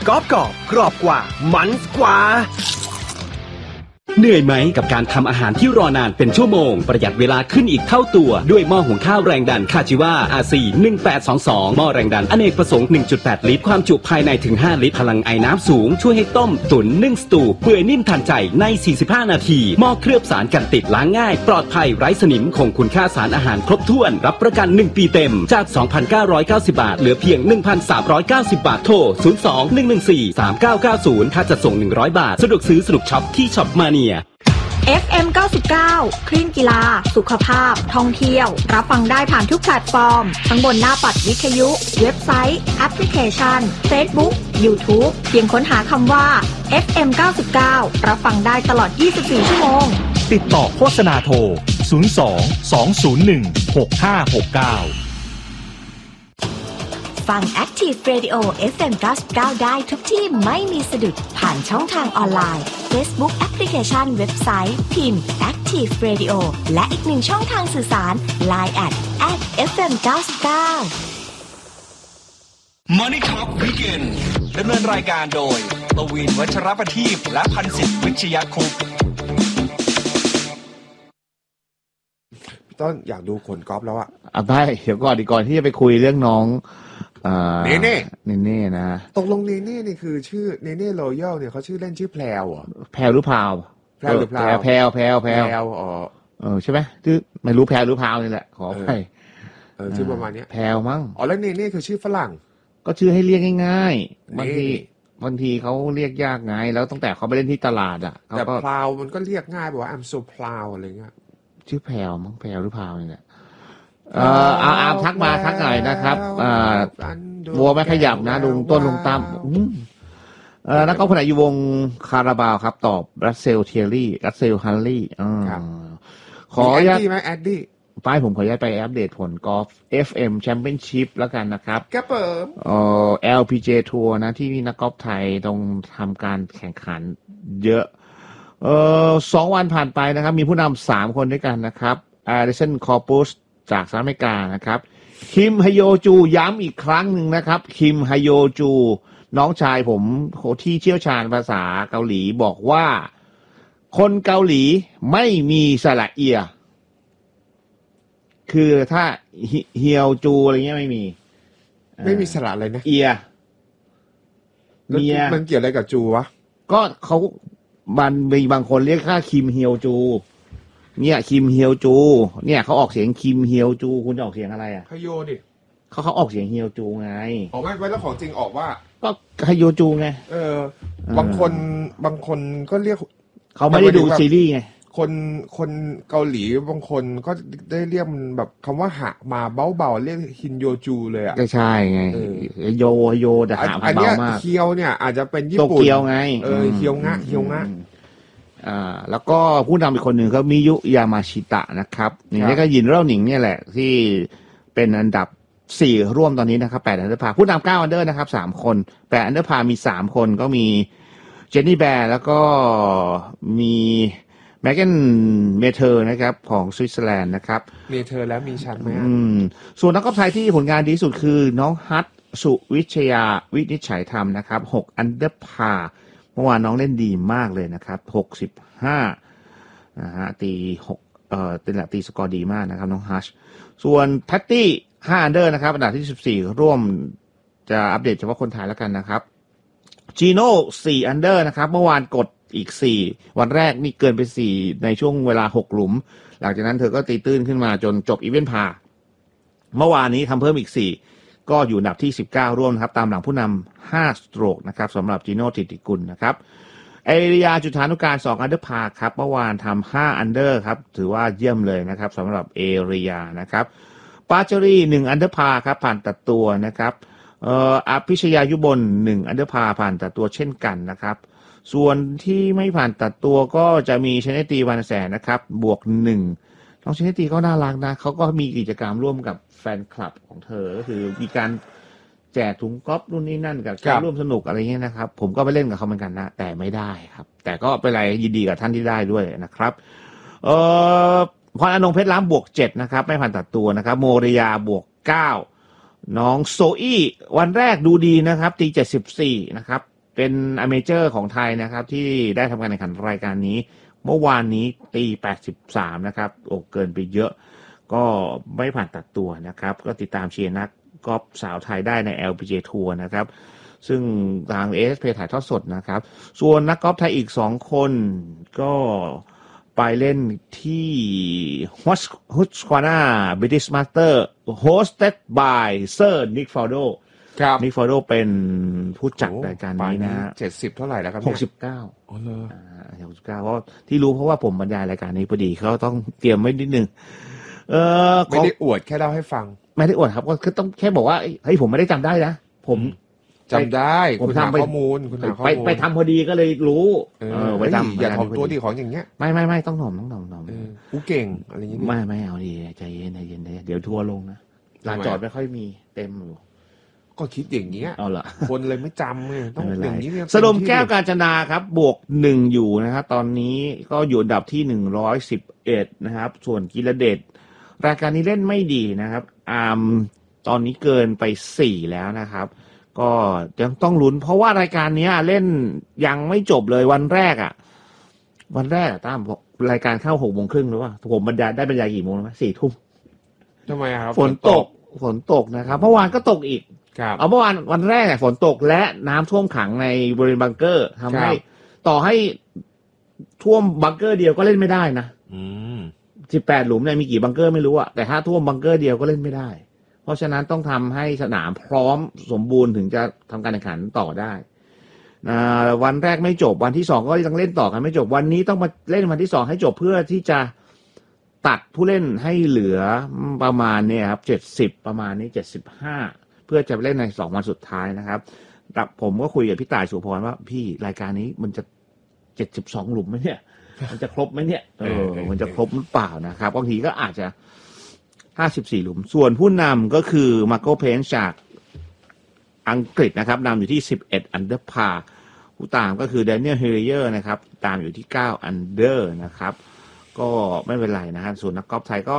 กรอบกรอบกว่ามันกว่าเหนื่อยไหมกับการทำอาหารที่รอนานเป็นชั่วโมงประหยัดเวลาขึ้นอีกเท่าตัวด้วยหม้อหุงข้าวแรงดันคาจิวา RC 1822หม้อแรงดันอเนกประสงค์ 1.8 ลิตรความจุภายในถึง5ลิตรพลังไอน้ำสูงช่วยให้ต้มตุ๋นนึ่งสตูเปื่อยนิ่มทันใจใน45นาทีหม้อเคลือบสารกันติดล้างง่ายปลอดภัยไร้สนิมคงคุณค่าสารอาหารครบถ้วนรับประกัน1ปีเต็มจาก 2,990 บาทเหลือเพียง 1,390 บาทโทร 02-114-3990 ค่าจัดส่ง100 บาทสะดวกซื้อสนุกช็อปที่ช็อปมาเนีย FM 99 คลื่นกีฬาสุขภาพท่องเที่ยวรับฟังได้ผ่านทุกแพลตฟอร์มทั้งบนหน้าปัดวิทยุเว็บไซต์แอปพลิเคชัน Facebook YouTube เพียงค้นหาคำว่า FM 99 รับฟังได้ตลอด 24 ชั่วโมงติดต่อโฆษณาโทร 02-201-6569 ฟัง Active Radio FM 99 ได้ทุกที่ไม่มีสะดุดผ่านช่องทางออนไลน์ Facebook แอปพลิเคชันเว็บไซต์พิมพ์ Active Radio และอีกหนึ่งช่องทางสื่อสาร Line @FM 99 Money Talk Weekend ดำเนินรายการโดยตวินวัชรประทีปและพันศิษฐ์วิชยคุปต้นอยากดูขนกอล์ฟแล้วอะไปเดี๋ยวก่อนที่จะไปคุยเรื่องน้องเนเน่นะตกลงเนเน่นี่คือชื่อเนเน่รอยัลเนี่ยเขาชื่อเล่นชื่อแพรวเหรอแพรวหรือพาวแพรวหรือพาวแพรวใช่ไหมชื่อไม่รู้แพรวหรือพาวนี่แหละขอไปชื่อประมาณนี้แพรวมั้งแล้วเนเน่คือชื่อฝรั่งก็ชื่อให้เรียกง่ายๆบางทีเขาเรียกยากไงแล้วตั้งแต่เขาไปเล่นที่ตลาดแต่พาวมันก็เรียกง่ายบอกว่า I'm so proud อะไรเงี้ยชื่อแพรวมั้งแพรวหรือพาวนี่แหละทักหน่อยนะครับวัวไม่ขยับนะลุงต้นลุงตั้มนักกอล์ฟคนไหนอยู่วงคาราบาวครับตอบรัสเซลเทียรี่รัสเซลฮันลี่ขอแอดดี้ไหมแอดดี้ป้ายผมขอย้ายไปอัปเดตผลกอล์ฟ FM Championship แล้วกันนะครับครับผม LPG ทัวร์นะที่นักกอล์ฟไทยต้องทำการแข่งขันเยอะ2 วันผ่านไปนะครับมีผู้นำ3คนด้วยกันนะครับอาริสันคอร์ปุสจากสหรัฐอเมริกานะครับคิมฮโยจูย้ำอีกครั้งหนึ่งนะครับคิมฮโยจูน้องชายผมที่เชี่ยวชาญภาษาเกาหลีบอกว่าคนเกาหลีไม่มีสระเอียคือถ้าเฮียวจูอะไรเงี้ยไม่มีสระอะไรนะเอียมันเกี่ยวอะไรกับจูวะก็เขามีบางคนเรียกค่าคิมเฮียวจูเนี่ยคิมเฮียวจูเนี่ยเขาออกเสียงคิมเฮียวจูคุณจะออกเสียงอะไรฮโยดิเขาออกเสียงเฮียวจูไงออกไม่แล้วของจริงออกว่าก็ฮโยจูไงบางคนก็เรียกเขาไม่ได้ดูซีรีส์ไงคนเกาหลีบางคนก็ได้เรียกมันแบบคำว่าหะมาเบาๆเรียกฮินโยจูเลยก็ใช่ไงโยแต่หะมาเบามากเคียวเนี่ยอาจจะเป็นญี่ปุ่นโตเกียวไงเคียวงะแล้วก็ผู้นำอีกคนหนึ่งก็มิยุยามาชิตะนะครับนี่ก็ยินเล่าหนิงเนี่ยแหละที่เป็นอันดับ4ร่วมตอนนี้นะครับ8อันเดอร์พาผู้นำ9อันเดอร์นะครับ3คน8อันเดอร์พามี3คนก็มีเจนนี่แบร์แล้วก็มีแมกเกนเมเทอร์นะครับของสวิตเซอร์แลนด์นะครับเมเทอร์แล้วมีชั้นไหมส่วนนักกอล์ฟไทยที่ผลงานดีสุดคือน้องฮัทสุวิชยาวินิจฉัยธรรมนะครับ6อันเดอร์พาเมื่อวานน้องเล่นดีมากเลยนะครับ65นะฮะตีสกอร์ดีมากนะครับน้องฮัชส่วนแพตตี้5อันเดอร์นะครับอันดับที่14ร่วมจะอัปเดตเฉพาะคนไทยแล้วกันนะครับจีโน่4อันเดอร์นะครับเมื่อวานกดอีก4วันแรกนี่เกินไป4ในช่วงเวลา6หลุมหลังจากนั้นเธอก็ตีตื้นขึ้นมาจนจบอีเวนต์พาเมื่อวานนี้ทำเพิ่มอีก4ก็อยู่อันดับที่19ร่วมครับตามหลังผู้นำ5สโตรกนะครับสำหรับจีโน่ธิติกุลนะครับเอริยาจุฑานุการ2อันเดอร์พาครับเมื่อวานทำ5อันเดอร์ครับถือว่าเยี่ยมเลยนะครับสำหรับเอริยานะครับปาเจอรี่1อันเดอร์พาครับผ่านตัดตัวนะครับอภิชยายุบล1อันเดอร์พาผ่านตัดตัวเช่นกันนะครับส่วนที่ไม่ผ่านตัดตัวก็จะมีชนตีวันแสนนะครับบวก1น้องชนตีก็น่ารักนะเขาก็มีกิจกรรมร่วมกับแฟนคลับของเธอก็คือมีการแจกถุงก๊อฟรุ่นนี้นั่นกับการร่วมสนุกอะไรเงี้ยนะครับผมก็ไปเล่นกับเขาเหมือนกันนะแต่ไม่ได้ครับแต่ก็เป็นไรยินดีกับท่านที่ได้ด้วยนะครับพรอนงเพชรล้ำบวก7นะครับไม่ผ่านตัดตัวนะครับโมริยาบวก9น้องโซอี้วันแรกดูดีนะครับตี74นะครับเป็นอเมเจอร์ของไทยนะครับที่ได้ทำการแข่งขันรายการนี้เมื่อวานนี้ตี83นะครับโอ้เกินไปเยอะก็ไม่ผ่านตัดตัวนะครับก็ติดตามเชียร์นักกอล์ฟสาวไทยได้ใน LPGA ทัวร์นะครับซึ่งทาง ASP ถ่ายทอดสดนะครับส่วนนักกอล์ฟไทยอีก2คนก็ไปเล่นที่ Husqvarna British Master hosted by Sir Nick Faldo ครับ Nick Faldo เป็นผู้จัดรายการนี้นะ 70 เท่าไหร่แล้วครับ 69 อ๋อเลย 69เพราะที่รู้เพราะว่าผมบรรยายรายการนี้พอดีเขาต้องเตรียมไว้นิดนึงไม่ได้อวดแค่เล่าให้ฟังไม่ได้อวดครับก็คือต้องแค่บอกว่าเฮ้ยผมไม่ได้จำได้นะผมจำได้คุณหาข้อมูลคุณหาข้อมูลไปทำพอดีก็เลยรู้ไปทำอย่าถ่อมตัวดีของอย่างเงี้ยไม่ต้องถ่อมกูเก่งอะไรอย่างเงี้ยไม่เอาดีใจเย็นเดี๋ยวทัวร์ลงนะลานจอดไม่ค่อยมีเต็มอยู่ก็คิดอย่างเงี้ยเอาล่ะคนเลยไม่จำไงต้องอย่างนี้สโลมแก้วกาญจนาครับบวก1อยู่นะครับตอนนี้ก็อยู่อันดับที่111นะครับส่วนกีรเดชรายการนี้เล่นไม่ดีนะครับตอนนี้เกินไป4แล้วนะครับก็ยังต้องลุ้นเพราะว่ารายการนี้เล่นยังไม่จบเลยวันแรกตามรายการเข้า6:30นหรือว่าผมบรรยายได้บรรยายกี่โมงนะ4 ทุ่มทำไมครับฝนตกนะครับเมื่อวานก็ตกอีกเอาเมื่อวานวันแรกฝนตกและน้ำท่วมขังในบริเวณบังเกอร์ทำให้ต่อให้ท่วมบังเกอร์เดียวก็เล่นไม่ได้นะ18 หลุมเนี่ยมีกี่บังเกอร์ไม่รู้อะแต่ถ้าท่วมบังเกอร์เดียวก็เล่นไม่ได้เพราะฉะนั้นต้องทำให้สนามพร้อมสมบูรณ์ถึงจะทำการแข่งขันต่อได้วันแรกไม่จบวันที่2ก็ยังเล่นต่อกันไม่จบวันนี้ต้องมาเล่นวันที่2ให้จบเพื่อที่จะตัดผู้เล่นให้เหลือประมาณเนี่ยครับ70ประมาณนี้75เพื่อจะเล่นใน2วันสุดท้ายนะครับผมก็คุยกับพี่ต่ายสุพรว่าพี่รายการนี้มันจะ72หลุมไหมเนี่ยมันจะครบไหมเนี่ยมันจะครบหรือเปล่านะครับบางทีก็อาจจะ54หลุมส่วนผู้นำก็คือมาโกเพนจากอังกฤษนะครับนำอยู่ที่11อันเดอร์พาร์ผู้ตามก็คือแดเนียลเฮเรเยอร์นะครับตามอยู่ที่9อันเดอร์นะครับก็ไม่เป็นไรนะฮะส่วนนักกอล์ฟไทยก็